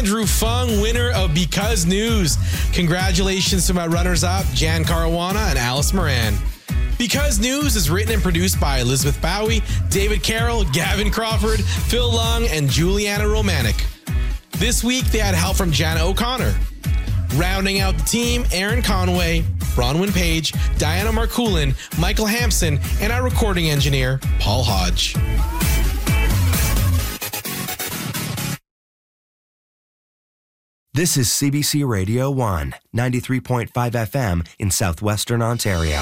Andrew Fung, winner of Because News. Congratulations to my runners-up, Jan Caruana and Alice Moran. Because News is written and produced by Elizabeth Bowie, David Carroll, Gavin Crawford, Phil Lung, and Juliana Romanek. This week, they had help from Jana O'Connor. Rounding out the team, Aaron Conway, Bronwyn Page, Diana Marcoulin, Michael Hampson, and our recording engineer, Paul Hodge. This is CBC Radio 1, 93.5 FM in southwestern Ontario.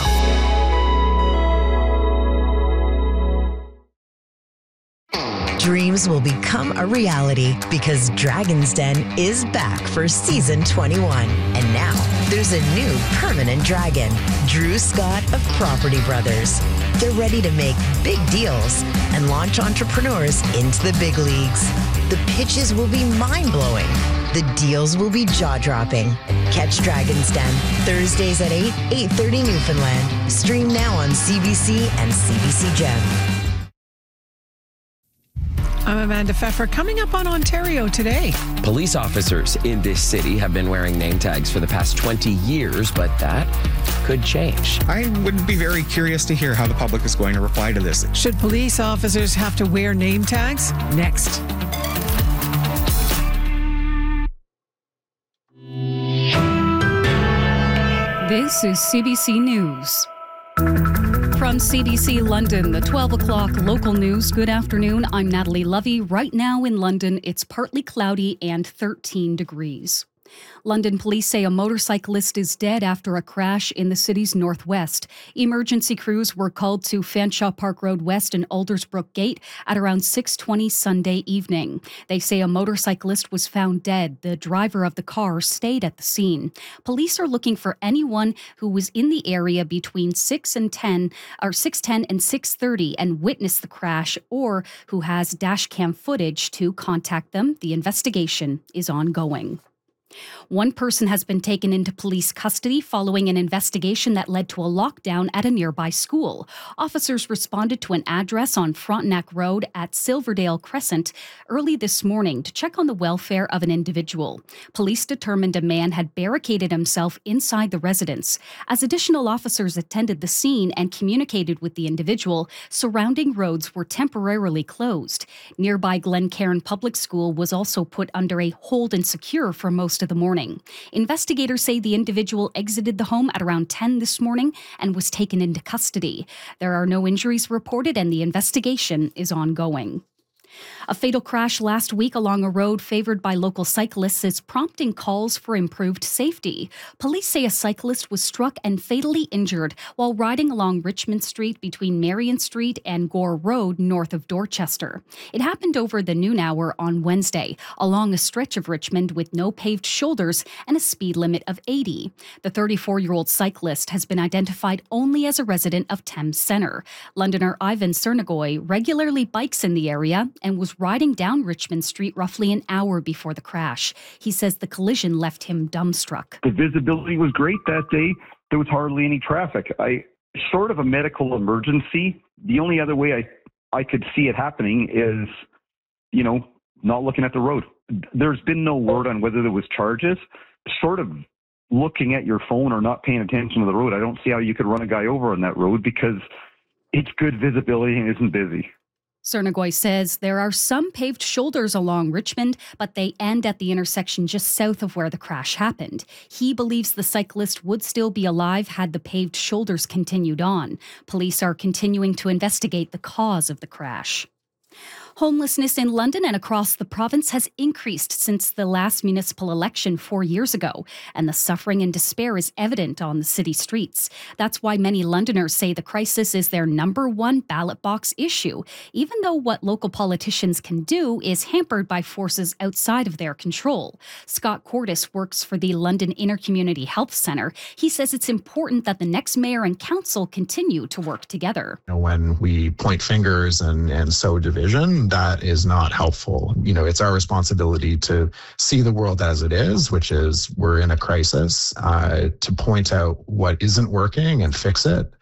Dreams will become a reality because Dragon's Den is back for season 21. And now there's a new permanent dragon, Drew Scott of Property Brothers. They're ready to make big deals and launch entrepreneurs into the big leagues. The pitches will be mind-blowing. The deals will be jaw-dropping. Catch Dragon's Den Thursdays at 8:30 Newfoundland. Stream now on CBC and CBC Gem. I'm Amanda Pfeffer. Coming up on Ontario today. Police officers in this city have been wearing name tags for the past 20 years, but that could change. I would be very curious to hear how the public is going to reply to this. Should police officers have to wear name tags? Next. This is CBC News. From CBC London, the 12 o'clock local news. Good afternoon. I'm Natalie Lovey. Right now in London, it's partly cloudy and 13 degrees. London police say a motorcyclist is dead after a crash in the city's northwest. Emergency crews were called to Fanshawe Park Road West and Aldersbrook Gate at around 6:20 Sunday evening. They say a motorcyclist was found dead. The driver of the car stayed at the scene. Police are looking for anyone who was in the area between 6:10 and 6:30 and witnessed the crash, or who has dash cam footage to contact them. The investigation is ongoing. One person has been taken into police custody following an investigation that led to a lockdown at a nearby school. Officers responded to an address on Frontenac Road at Silverdale Crescent early this morning to check on the welfare of an individual. Police determined a man had barricaded himself inside the residence. As additional officers attended the scene and communicated with the individual, surrounding roads were temporarily closed. Nearby Glencairn Public School was also put under a hold and secure for most of the morning. Investigators say the individual exited the home at around 10 this morning and was taken into custody. There are no injuries reported and the investigation is ongoing. A fatal crash last week along a road favored by local cyclists is prompting calls for improved safety. Police say a cyclist was struck and fatally injured while riding along Richmond Street between Marion Street and Gore Road north of Dorchester. It happened over the noon hour on Wednesday along a stretch of Richmond with no paved shoulders and a speed limit of 80. The 34-year-old cyclist has been identified only as a resident of Thames Centre. Londoner Ivan Cernagoy regularly bikes in the area and was riding down Richmond Street roughly an hour before the crash. He says the collision left him dumbstruck. The visibility was great that day. There was hardly any traffic. Short of a medical emergency, the only other way I could see it happening is, not looking at the road. There's been no word on whether there was charges. Short of looking at your phone or not paying attention to the road, I don't see how you could run a guy over on that road because it's good visibility and isn't busy. Cernagoy says there are some paved shoulders along Richmond, but they end at the intersection just south of where the crash happened. He believes the cyclist would still be alive had the paved shoulders continued on. Police are continuing to investigate the cause of the crash. Homelessness in London and across the province has increased since the last municipal election 4 years ago, and the suffering and despair is evident on the city streets. That's why many Londoners say the crisis is their number one ballot box issue, even though what local politicians can do is hampered by forces outside of their control. Scott Cordis works for the London Intercommunity Health Centre. He says it's important that the next mayor and council continue to work together. When we point fingers and sow division, that is not helpful. It's our responsibility to see the world as it is, which is we're in a crisis, to point out what isn't working and fix it,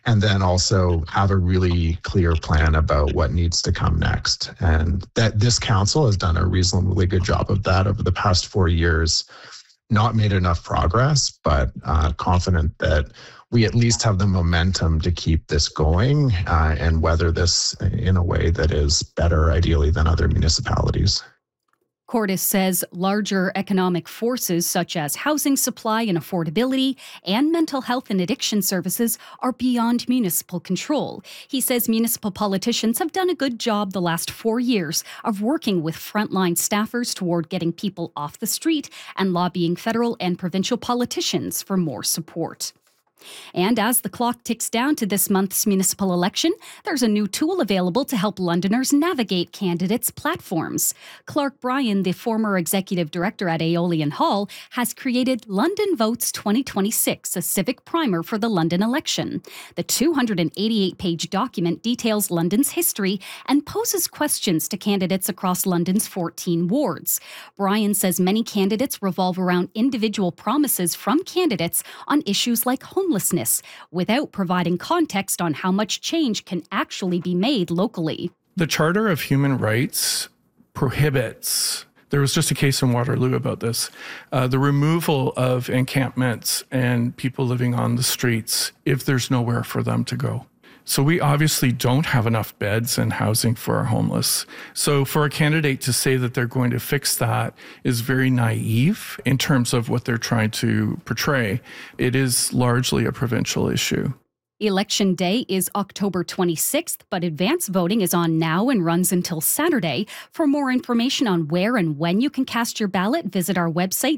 and then also have a really clear plan about what needs to come next. And that this council has done a reasonably good job of that over the past 4 years. Not made enough progress, but confident that we at least have the momentum to keep this going and weather this in a way that is better, ideally, than other municipalities. Cordes says larger economic forces such as housing supply and affordability and mental health and addiction services are beyond municipal control. He says municipal politicians have done a good job the last 4 years of working with frontline staffers toward getting people off the street and lobbying federal and provincial politicians for more support. And as the clock ticks down to this month's municipal election, there's a new tool available to help Londoners navigate candidates' platforms. Clark Bryan, the former executive director at Aeolian Hall, has created London Votes 2026, a civic primer for the London election. The 288-page document details London's history and poses questions to candidates across London's 14 wards. Bryan says many candidates revolve around individual promises from candidates on issues like homelessness, without providing context on how much change can actually be made locally. The Charter of Human Rights prohibits, there was just a case in Waterloo about this, the removal of encampments and people living on the streets if there's nowhere for them to go. So we obviously don't have enough beds and housing for our homeless. So for a candidate to say that they're going to fix that is very naive in terms of what they're trying to portray. It is largely a provincial issue. Election Day is October 26th, but advance voting is on now and runs until Saturday. For more information on where and when you can cast your ballot, visit our website,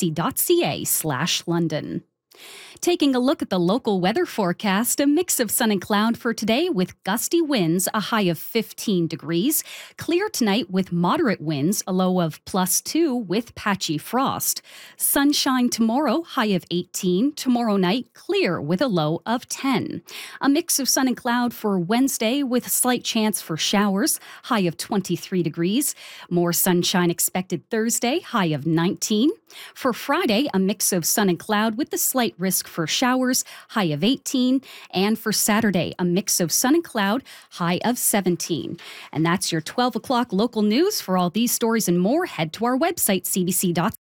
cbc.ca/London. Taking a look at the local weather forecast, a mix of sun and cloud for today with gusty winds, a high of 15 degrees. Clear tonight with moderate winds, a low of +2 with patchy frost. Sunshine tomorrow, high of 18. Tomorrow night, clear with a low of 10. A mix of sun and cloud for Wednesday with a slight chance for showers, high of 23 degrees. More sunshine expected Thursday, high of 19. For Friday, a mix of sun and cloud with the slight risk for showers, high of 18. And for Saturday, a mix of sun and cloud, high of 17. And that's your 12 o'clock local news. For all these stories and more, head to our website, cbc.ca.